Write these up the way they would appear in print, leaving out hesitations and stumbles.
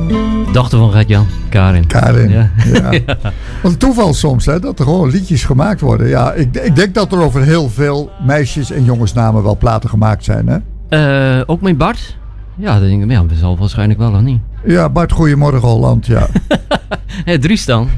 Dochter van Gert-Jan, Karin. Ja. Wat een toeval soms, hè, dat er gewoon liedjes gemaakt worden. Ja, ik denk dat er over heel veel meisjes- en jongensnamen wel platen gemaakt zijn, hè? Ook met Bart? Ja, dat denk ik, ja, dat zal waarschijnlijk wel of niet. Ja, Bart, Goedemorgen Holland, ja. Dries dan?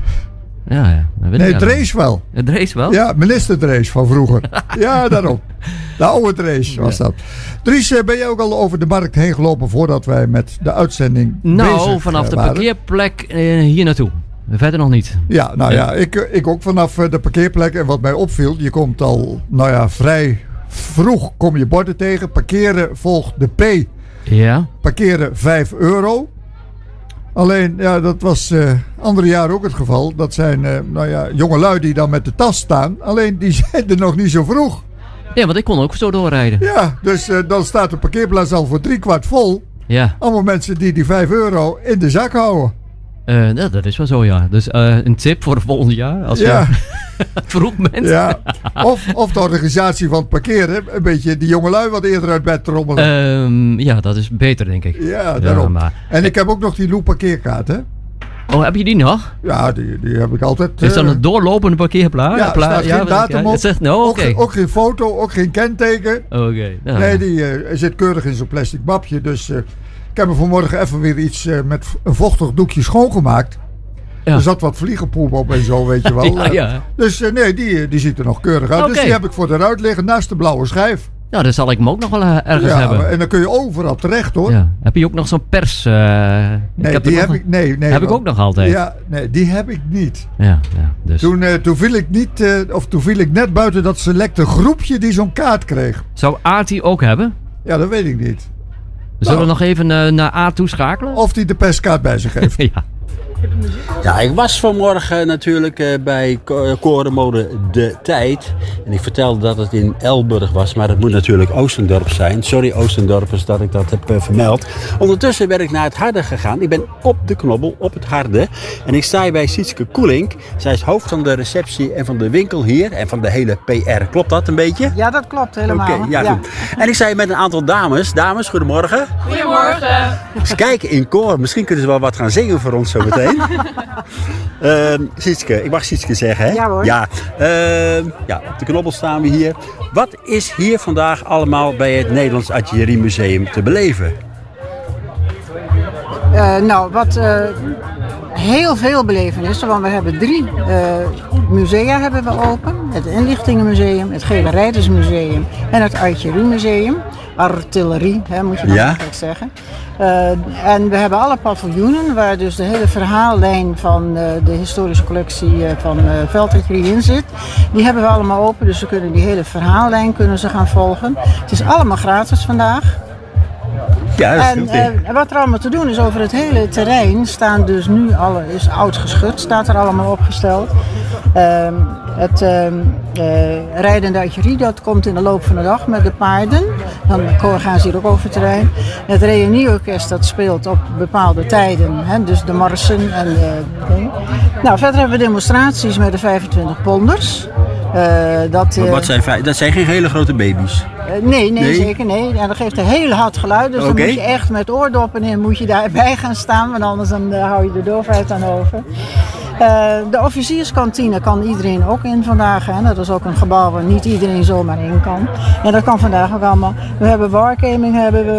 Ja. Nee, Drees wel. Drees wel? Ja, minister Drees van vroeger. Ja, daarom. De oude Drees was dat. Dries, ben jij ook al over de markt heen gelopen voordat wij met de uitzending bezig vanaf de waren? parkeerplek hier naartoe. Verder nog niet. Ja, ik ook vanaf de parkeerplek. En wat mij opviel, je komt al, vrij vroeg kom je borden tegen. Parkeren volgt de P. Ja. Parkeren €5. Alleen, ja, dat was andere jaren ook het geval. Dat zijn, jongelui die dan met de tas staan. Alleen, die zijn er nog niet zo vroeg. Ja, want ik kon ook zo doorrijden. Ja, dus dan staat de parkeerplaats al voor 3/4 vol. Ja. Allemaal mensen die €5 in de zak houden. Dat is wel zo, ja. Dus een tip voor het volgende jaar. Als je vroeg bent. Ja. Of de organisatie van het parkeren. Een beetje die jongelui wat eerder uit bed trommelen. Ja, dat is beter, denk ik. Ja, daarom. Ja, en ik heb ook nog die Loop parkeerkaart, hè? Oh, heb je die nog? Ja, die heb ik altijd. Is dat een doorlopende parkeerplaats? Ja, er staat geen datum op. Zegt, ook geen foto, ook geen kenteken. Oké. Nou. Nee, die zit keurig in zo'n plastic mapje. Dus ik heb me vanmorgen even weer iets met een vochtig doekje schoongemaakt. Ja. Er zat wat vliegenpoep op en zo, weet je wel. Ja. Dus die ziet er nog keurig uit. Okay. Dus die heb ik voor de ruit liggen naast de blauwe schijf. Nou, dan zal ik hem ook nog wel ergens hebben. En dan kun je overal terecht, hoor. Ja. Heb je ook nog zo'n pers? Nee, die heb ik. Nee, heb ik ook nog altijd. Ja, nee, die heb ik niet. Ja, dus. Toen viel ik niet, toen viel ik net buiten dat selecte groepje die zo'n kaart kreeg. Zou Aart die ook hebben? Ja, dat weet ik niet. Zullen we nog even naar Aart toeschakelen? Of die de perskaart bij zich heeft. Ja. Ja, ik was vanmorgen natuurlijk bij Korenmode De Tijd. En ik vertelde dat het in Elburg was, maar het moet natuurlijk Oostendorp zijn. Sorry Oostendorpers dat ik dat heb vermeld. Ondertussen ben ik naar het Harde gegaan. Ik ben op de knobbel, op het Harde. En ik sta hier bij Sietske Koelink. Zij is hoofd van de receptie en van de winkel hier. En van de hele PR. Klopt dat een beetje? Ja, dat klopt helemaal. Oké, ja, goed. En ik sta hier met een aantal dames. Dames, goedemorgen. Goedemorgen. Eens kijken in koor. Misschien kunnen ze wel wat gaan zingen voor ons zo meteen. Sietske, ik mag Sietske zeggen, hè? Ja hoor. Ja, op de knobbel staan we hier. Wat is hier vandaag allemaal bij het Nederlands Artilleriemuseum te beleven? Wat heel veel belevenissen, want we hebben 3 musea hebben we open. Het Inlichtingenmuseum, het Geverijdersmuseum en het Artilleriemuseum. Artillerie, moet je dan eigenlijk zeggen. En we hebben alle paviljoenen waar dus de hele verhaallijn van de historische collectie van veldartillerie in zit. Die hebben we allemaal open, dus ze kunnen die hele verhaallijn gaan volgen. Het is allemaal gratis vandaag. Ja, dat is en wat er allemaal te doen is, over het hele terrein staan dus nu is oud geschut, staat er allemaal opgesteld. Het rijdende artillerie, dat komt in de loop van de dag met de paarden. Dan gaan ze hier ook over het terrein. Het reunieorkest, dat speelt op bepaalde tijden, dus de marsen en dingen. Nou, verder hebben we demonstraties met de 25 ponders. Dat zijn geen hele grote baby's? Nee, zeker nee. En dat geeft een heel hard geluid. Dus dan moet je echt met oordoppen in moet je daarbij gaan staan. Want anders dan hou je de doofheid aan over. De officierskantine kan iedereen ook in vandaag. Dat is ook een gebouw waar niet iedereen zomaar in kan. En dat kan vandaag ook allemaal. We hebben wargaming,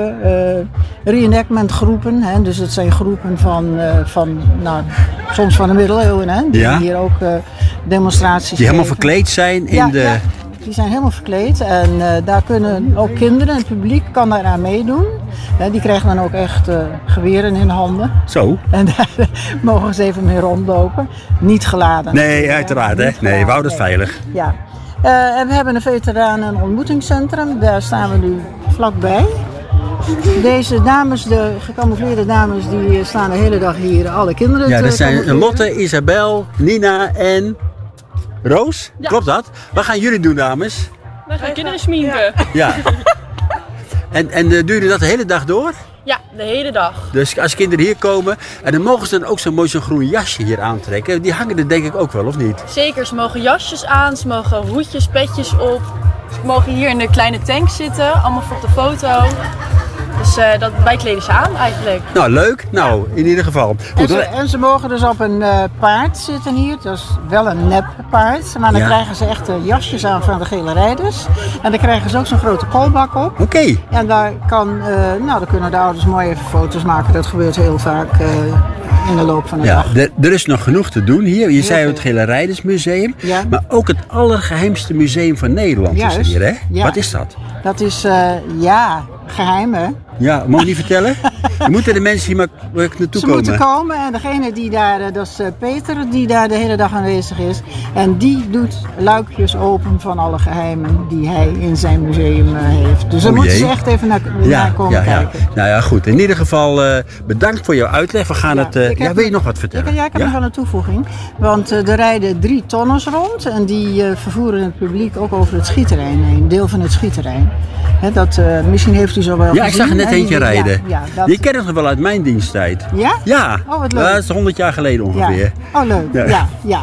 reenactment groepen. Dus het zijn groepen van soms van de middeleeuwen. Die hier ook demonstraties die helemaal verkleed zijn in de... Ja. Die zijn helemaal verkleed en daar kunnen ook kinderen, het publiek kan daaraan meedoen. Die krijgen dan ook echt geweren in handen. Zo. En daar mogen ze even mee rondlopen. Niet geladen. Nee, uiteraard. Hè? Nee, we houden het veilig. Ja. En we hebben een veteranen- en ontmoetingscentrum. Daar staan we nu vlakbij. Deze dames, de gecamoufleerde dames, die staan de hele dag hier alle kinderen te dat zijn Lotte, Isabel, Nina en... Roos, klopt dat? Wat gaan jullie doen, dames? We gaan kinderen sminken. Ja. En doen jullie dat de hele dag door? Ja, de hele dag. Dus als kinderen hier komen, en dan mogen ze dan ook zo'n groen jasje hier aantrekken. Die hangen er denk ik ook wel, of niet? Zeker, ze mogen jasjes aan, ze mogen hoedjes, petjes op. Ze mogen hier in de kleine tank zitten, allemaal voor op de foto. Dus Dus wij kleden ze aan eigenlijk. Nou, leuk. Nou, in ieder geval. Goed, En ze mogen dus op een paard zitten hier. Dat is wel een nep paard. Maar dan krijgen ze echt jasjes aan van de gele rijders. En dan krijgen ze ook zo'n grote koolbak op. Oké. En daar dan kunnen de ouders mooi even foto's maken. Dat gebeurt heel vaak in de loop van de dag. Er is nog genoeg te doen hier. Je zei het Gele Rijdersmuseum. Ja. Maar ook het allergeheimste museum van Nederland is er hier, hè? Ja. Wat is dat? Dat is, geheim hè. Ja, mag je niet vertellen? Je moeten de mensen hier maar naartoe Ze komen. moeten komen en degene die daar, dat is Peter, die daar de hele dag aanwezig is. En die doet luikjes open van alle geheimen die hij in zijn museum heeft. Dus daar moeten ze echt even naar komen kijken. Nou ja, goed. In ieder geval bedankt voor jouw uitleg. We gaan wil je nog wat vertellen? Ik heb nog wel een toevoeging. Want er rijden 3 tonners rond en die vervoeren het publiek ook over het schieterrein heen. Een deel van het schieterrein. Misschien heeft u zo wel gezien. Ik zag er net eentje rijden. Je kent het nog wel uit mijn diensttijd. Ja? Ja. Oh, wat leuk. Dat is 100 jaar geleden ongeveer. Ja. Oh, leuk. Ja.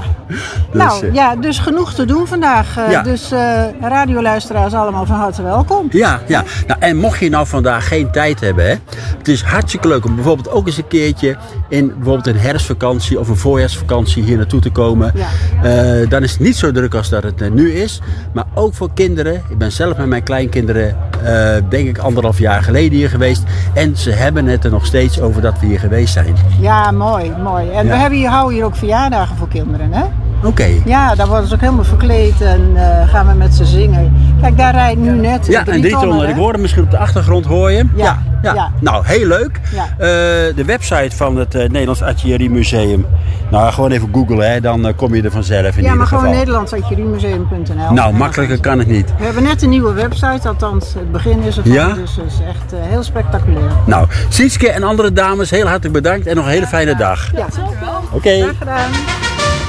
Dus genoeg te doen vandaag. Dus radioluisteraars allemaal van harte welkom. Ja. Nou, en mocht je nou vandaag geen tijd hebben, hè, het is hartstikke leuk om bijvoorbeeld ook eens een keertje in bijvoorbeeld een herfstvakantie of een voorjaarsvakantie hier naartoe te komen. Ja. Dan is het niet zo druk als dat het nu is. Maar ook voor kinderen. Ik ben zelf met mijn kleinkinderen denk ik 1,5 jaar geleden hier geweest. En ze hebben het er nog steeds over dat we hier geweest zijn. Ja, mooi. En we houden hier ook verjaardagen voor kinderen, hè? Oké. Ja, daar worden ze ook helemaal verkleed en gaan we met ze zingen. Kijk, daar rijdt nu net een 3 tonner. Ik hoor hem misschien op de achtergrond, hoor je hem? Ja. Nou, heel leuk. Ja. De website van het Nederlands Artillerie Museum. Nou, gewoon even googlen, hè, dan kom je er vanzelf in ieder geval. Ja, maar gewoon nederlandsartilleriemuseum.nl. Nou, makkelijker kan het niet. We hebben net een nieuwe website, althans het begin is ervan. Ja? Dus het is echt heel spectaculair. Nou, Sietske en andere dames, heel hartelijk bedankt en nog een hele fijne dag. Ja, Oké. graag gedaan.